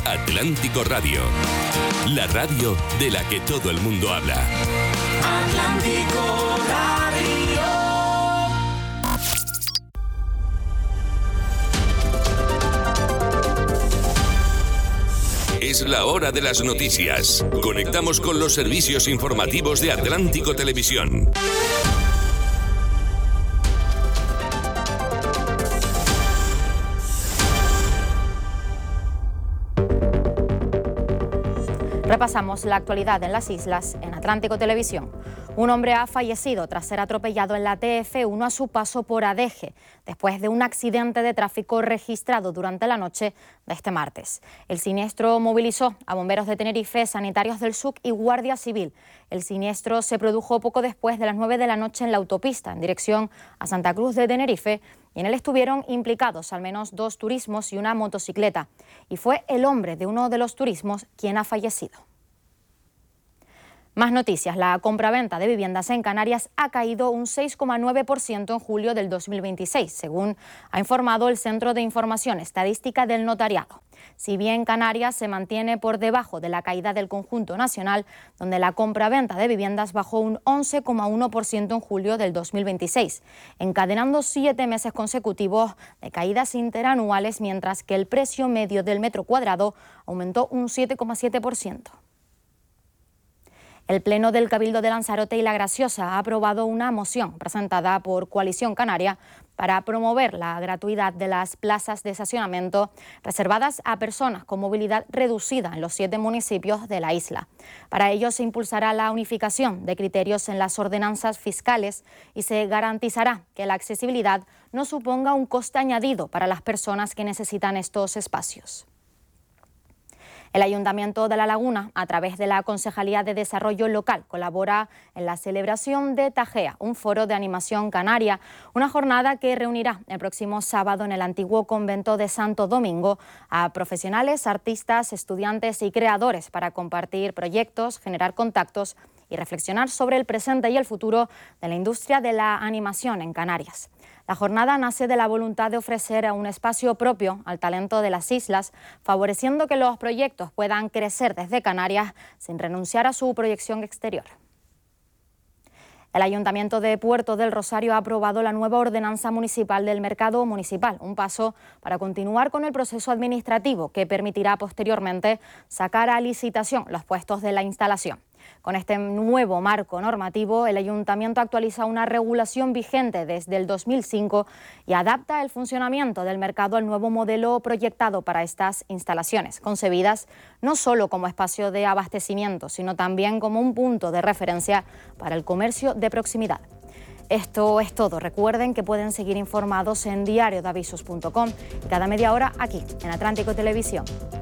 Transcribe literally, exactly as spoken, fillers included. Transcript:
Atlántico Radio, la radio de la que todo el mundo habla. Atlántico Radio. Es la hora de las noticias. Conectamos con los servicios informativos de Atlántico Televisión. Repasamos la actualidad en las islas en Atlántico Televisión. Un hombre ha fallecido tras ser atropellado en la T F uno a su paso por Adeje, después de un accidente de tráfico registrado durante la noche de este martes. El siniestro movilizó a bomberos de Tenerife, sanitarios del S U C y Guardia Civil. El siniestro se produjo poco después de las nueve de la noche en la autopista, en dirección a Santa Cruz de Tenerife, y en él estuvieron implicados al menos dos turismos y una motocicleta. Y fue el hombre de uno de los turismos quien ha fallecido. Más noticias. La compraventa de viviendas en Canarias ha caído un seis coma nueve por ciento en julio del dos mil veintiséis, según ha informado el Centro de Información Estadística del Notariado. Si bien Canarias se mantiene por debajo de la caída del conjunto nacional, donde la compraventa de viviendas bajó un once coma uno por ciento en julio del dos mil veintiséis, encadenando siete meses consecutivos de caídas interanuales, mientras que el precio medio del metro cuadrado aumentó un siete coma siete por ciento. El Pleno del Cabildo de Lanzarote y La Graciosa ha aprobado una moción presentada por Coalición Canaria para promover la gratuidad de las plazas de estacionamiento reservadas a personas con movilidad reducida en los siete municipios de la isla. Para ello se impulsará la unificación de criterios en las ordenanzas fiscales y se garantizará que la accesibilidad no suponga un coste añadido para las personas que necesitan estos espacios. El Ayuntamiento de La Laguna, a través de la Concejalía de Desarrollo Local, colabora en la celebración de Tajea, un foro de animación canaria, una jornada que reunirá el próximo sábado en el antiguo convento de Santo Domingo a profesionales, artistas, estudiantes y creadores para compartir proyectos, generar contactos y reflexionar sobre el presente y el futuro de la industria de la animación en Canarias. La jornada nace de la voluntad de ofrecer un espacio propio al talento de las islas, favoreciendo que los proyectos puedan crecer desde Canarias sin renunciar a su proyección exterior. El Ayuntamiento de Puerto del Rosario ha aprobado la nueva ordenanza municipal del mercado municipal, un paso para continuar con el proceso administrativo que permitirá posteriormente sacar a licitación los puestos de la instalación. Con este nuevo marco normativo, el Ayuntamiento actualiza una regulación vigente desde el dos mil cinco y adapta el funcionamiento del mercado al nuevo modelo proyectado para estas instalaciones, concebidas no solo como espacio de abastecimiento, sino también como un punto de referencia para el comercio de proximidad. Esto es todo. Recuerden que pueden seguir informados en diario de avisos punto com y cada media hora aquí, en Atlántico Televisión.